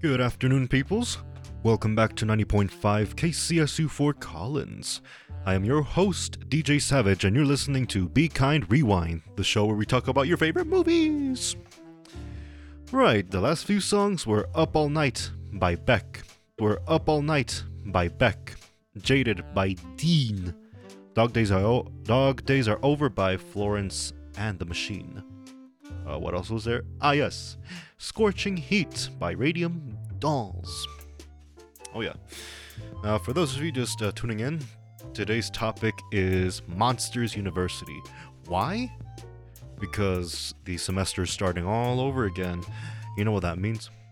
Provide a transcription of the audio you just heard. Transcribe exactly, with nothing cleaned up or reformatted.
Good afternoon, peoples. Welcome back to ninety point five K C S U Fort Collins. I am your host, D J Savage, and you're listening to Be Kind Rewind, the show where we talk about your favorite movies. Right, the last few songs were Up All Night by Beck, were Up All Night by Beck, Jaded by Dean, Dog Days Are, o- Dog Days Are Over by Florence and the Machine. Uh, what else was there? Ah, yes. Scorching Heat by Radium Dolls. Oh, yeah. Now, for those of you just uh, tuning in, today's topic is Monsters University. Why? Because the semester is starting all over again. You know what that means?